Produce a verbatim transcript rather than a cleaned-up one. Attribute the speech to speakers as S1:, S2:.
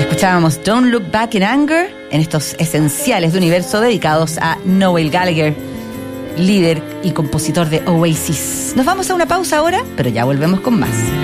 S1: Escuchábamos Don't Look Back in Anger en estos esenciales de universo dedicados a Noel Gallagher, líder y compositor de Oasis. Nos vamos a una pausa ahora, pero ya volvemos con más.